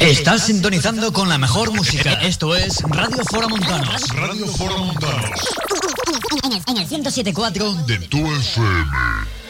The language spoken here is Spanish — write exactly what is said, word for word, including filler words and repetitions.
Estás sintonizando con la mejor música. Esto es Radio Fora Montanos. Radio Fora Montanos. En el, en el ciento siete punto cuatro de tu F M.